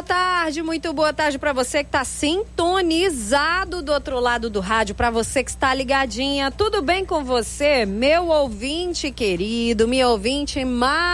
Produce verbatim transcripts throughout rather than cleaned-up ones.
boa tarde, muito boa tarde para você que está sintonizado do outro lado do rádio, para você que está ligadinha. Tudo bem com você, meu ouvinte querido, minha ouvinte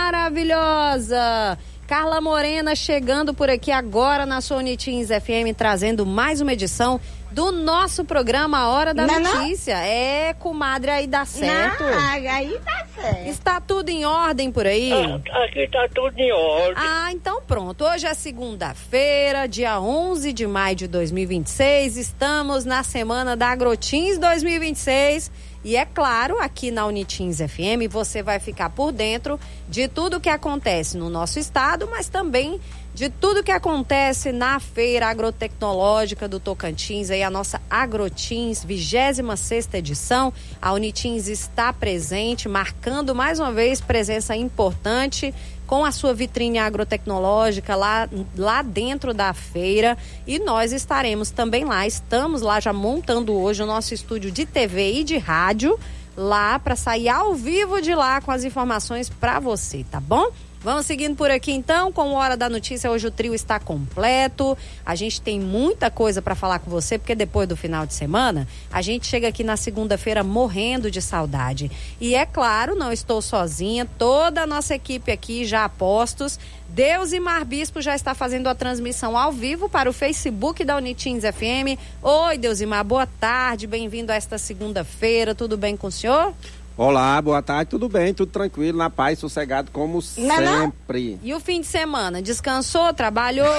maravilhosa? Carla Morena chegando por aqui agora na sua Uniteens F M, trazendo mais uma edição do nosso programa A Hora da não, Notícia. Não. É, comadre, aí dá certo. Não, aí dá certo. Está tudo em ordem por aí? Ah, aqui está tudo em ordem. Ah, então pronto. Hoje é segunda-feira, dia onze de maio de dois mil e vinte e seis. Estamos na semana da Agroteens dois mil e vinte e seis. E é claro, aqui na Uniteens F M você vai ficar por dentro de tudo que acontece no nosso estado, mas também de tudo que acontece na Feira Agrotecnológica do Tocantins, aí a nossa Agroteens, vigésima sexta edição. A Uniteens está presente, marcando mais uma vez presença importante com a sua vitrine agrotecnológica lá, lá dentro da feira, e nós estaremos também lá, estamos lá já montando hoje o nosso estúdio de T V e de rádio lá para sair ao vivo de lá com as informações para você, tá bom? Vamos seguindo por aqui então com Hora da Notícia. Hoje o trio está completo, a gente tem muita coisa para falar com você, porque depois do final de semana a gente chega aqui na segunda-feira morrendo de saudade. E é claro, não estou sozinha, toda a nossa equipe aqui já a postos. Deusimar Bispo já está fazendo a transmissão ao vivo para o Facebook da Uniteens F M. Oi, Deusimar, boa tarde, bem-vindo a esta segunda-feira, tudo bem com o senhor? Olá, boa tarde, tudo bem, tudo tranquilo, na paz, sossegado, como não, sempre. Não? E o fim de semana? Descansou, trabalhou?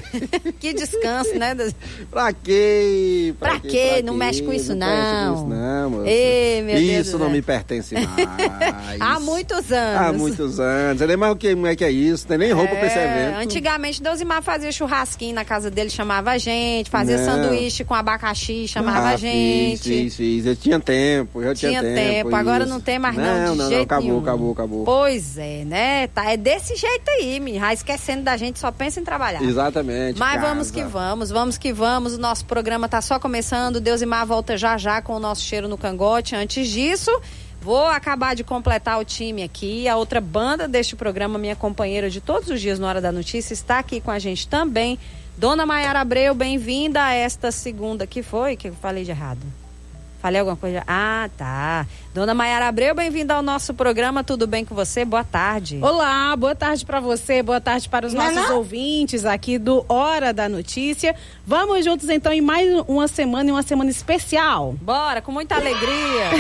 Que descanso, né? Pra quê? Pra, pra quê? quê? Pra não quê? mexe com isso, não. Não mexe com isso, não, moça. Ei, meu Deus Isso não Deus. me pertence mais. Há muitos anos. Há muitos anos. Você nem mais o que é, que é isso, tem nem roupa é, pra esse evento. Antigamente, Deusimar fazia churrasquinho na casa dele, chamava a gente, fazia não. sanduíche com abacaxi, chamava ah, a gente. Fiz, fiz, fiz. Eu tinha tempo, eu tinha, tinha tempo. tempo Agora não tem mais não, não de não, jeito não, acabou, nenhum. acabou, acabou. Pois é, né? Tá, é desse jeito aí, menino. Esquecendo da gente, só pensa em trabalhar. Exatamente. Mas casa. vamos que vamos, vamos que vamos. O nosso programa tá só começando. Deusimar volta já já com o nosso cheiro no cangote. Antes disso, vou acabar de completar o time aqui. A outra banda deste programa, minha companheira de todos os dias no Hora da Notícia, está aqui com a gente também. Dona Maiara Abreu, bem-vinda a esta segunda. Que foi que eu falei de errado? Falei alguma coisa? Ah, tá. Dona Maiara Abreu, bem-vinda ao nosso programa. Tudo bem com você? Boa tarde. Olá, boa tarde para você, boa tarde para os nossos não, não. ouvintes aqui do Hora da Notícia. Vamos juntos então em mais uma semana e uma semana especial. Bora, com muita alegria.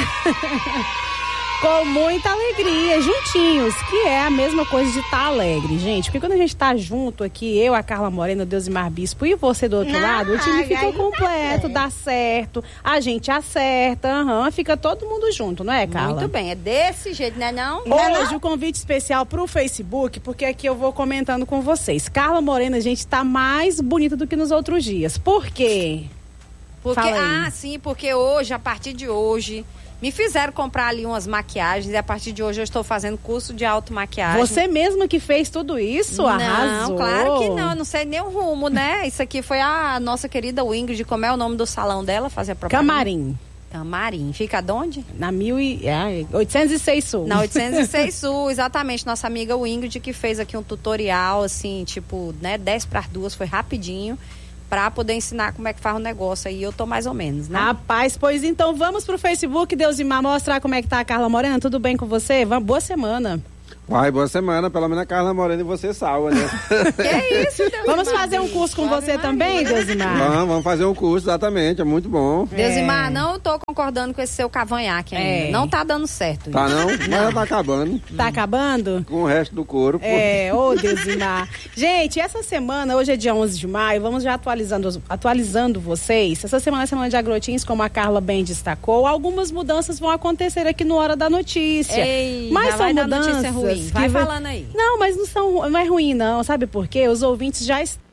Com muita alegria, juntinhos, que é a mesma coisa de estar alegre, gente. Porque quando a gente tá junto aqui, eu, a Carla Morena, o Deusimar Bispo e você do outro não, lado, o time fica completo, dá certo, a gente acerta, uhum, fica todo mundo junto, não é, Carla? Muito bem, é desse jeito, né não? Hoje o convite especial pro Facebook, porque aqui eu vou comentando com vocês. Carla Morena, a gente tá mais bonita do que nos outros dias. Por quê? Porque, ah, sim, porque hoje, a partir de hoje... Me fizeram comprar ali umas maquiagens e a partir de hoje eu estou fazendo curso de automaquiagem. Você mesma que fez tudo isso? Não, arrasou. Claro que não, eu não sei nem o rumo, né? Isso aqui foi a nossa querida Ingrid, como é o nome do salão dela? Fazer a propaganda. Camarim. Camarim. Fica de onde? Na mil e, é, oitocentos e seis Sul. Na oitocentos e seis Sul, exatamente. Nossa amiga Ingrid que fez aqui um tutorial, assim, tipo, né, dez para as duas, foi rapidinho. Pra poder ensinar como é que faz o negócio aí, eu tô mais ou menos, né? Rapaz, pois então vamos pro Facebook, Deusimar, mostrar como é que tá a Carla Morena, tudo bem com você? Vamos, boa semana. Uai, boa semana, pelo menos a Carla Morena e você salva, né? Que isso, Deusimar? Vamos fazer um curso com você também, Deusimar? Vamos, vamos fazer um curso, exatamente, é muito bom. Deusimar, é. não tô concordando com esse seu cavanhaque ainda, é. não tá dando certo. Tá não? Mas já tá acabando. Tá acabando? Com o resto do corpo. É, ô Deusimar. Gente, essa semana, hoje é dia onze de maio, vamos já atualizando, atualizando vocês. Essa semana é semana de Agroteens, como a Carla bem destacou, algumas mudanças vão acontecer aqui no Hora da Notícia. Ei, mas já são vai mudanças dar notícia ruim. Vai vai... falando aí. Não, mas não, são, não é ruim não, sabe por quê? Os ouvintes já estão